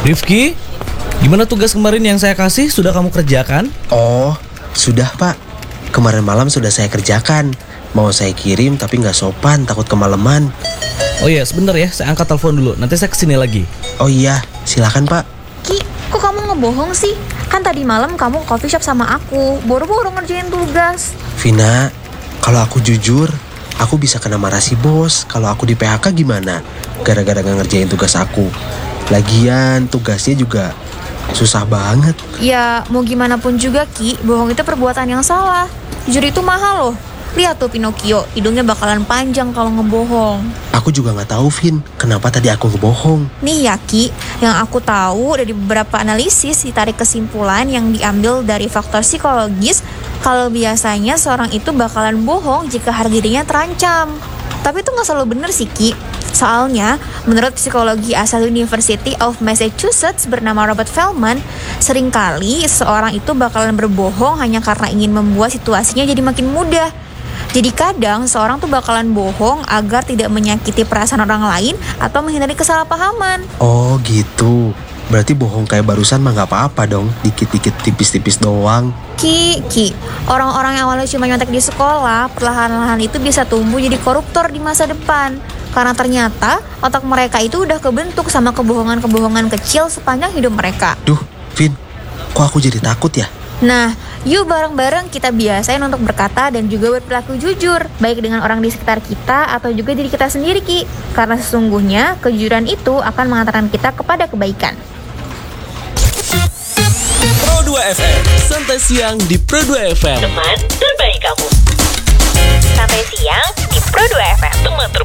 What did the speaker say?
Rifki, gimana tugas kemarin yang saya kasih? Sudah kamu kerjakan? Oh, sudah Pak. Kemarin malam sudah saya kerjakan. Mau saya kirim tapi nggak sopan, takut kemalaman. Oh iya, sebentar ya, saya angkat telepon dulu. Nanti saya kesini lagi. Oh iya, silakan Pak. Ki, kok kamu ngebohong sih? Kan tadi malam kamu ke coffee shop sama aku, boro-boro ngerjain tugas. Vina, kalau aku jujur, aku bisa kena marah si bos. Kalau aku di PHK gimana? Gara-gara nggak ngerjain tugas aku. Lagian tugasnya juga susah banget. Ya, mau gimana pun juga Ki, bohong itu perbuatan yang salah. Jujur itu mahal loh. Lihat tuh Pinocchio, hidungnya bakalan panjang kalau ngebohong. Aku juga nggak tahu, Vin, kenapa tadi aku ngebohong. Nih ya Ki, yang aku tahu dari beberapa analisis ditarik kesimpulan yang diambil dari faktor psikologis kalau biasanya seorang itu bakalan bohong jika harga dirinya terancam. Tapi itu nggak selalu bener sih Ki. Soalnya, menurut psikologi asal University of Massachusetts bernama Robert Feldman, seringkali seorang itu bakalan berbohong hanya karena ingin membuat situasinya jadi makin mudah. Jadi kadang seorang tuh bakalan bohong agar tidak menyakiti perasaan orang lain atau menghindari kesalahpahaman. Oh gitu, berarti bohong kayak barusan mah nggak apa-apa dong, dikit-dikit tipis-tipis doang. Ki, orang-orang yang awalnya cuma nyontek di sekolah, perlahan-lahan itu bisa tumbuh jadi koruptor di masa depan. Karena ternyata otak mereka itu udah kebentuk sama kebohongan-kebohongan kecil sepanjang hidup mereka. Duh, Vin, kok aku jadi takut ya? Nah, yuk bareng-bareng kita biasain untuk berkata dan juga berperilaku jujur, baik dengan orang di sekitar kita atau juga diri kita sendiri, Ki. Karena sesungguhnya kejujuran itu akan mengantarkan kita kepada kebaikan. Pro 2 FM, santai siang di Pro 2 FM. Teman terbaik kamu. Sampai siang di Pro 2 FM. Teman terbaik.